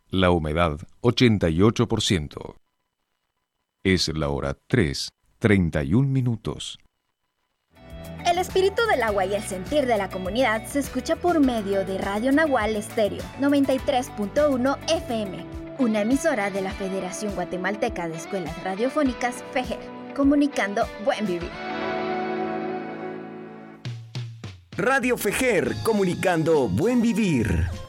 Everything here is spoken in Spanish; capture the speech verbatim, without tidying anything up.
La humedad ochenta y ocho por ciento. Es la hora tres, treinta y un minutos. El espíritu del agua y el sentir de la comunidad se escucha por medio de Radio Nahual Estéreo noventa y tres punto uno F M, una emisora de la Federación Guatemalteca de Escuelas Radiofónicas FEGER, comunicando buen vivir. Radio FEGER, comunicando buen vivir.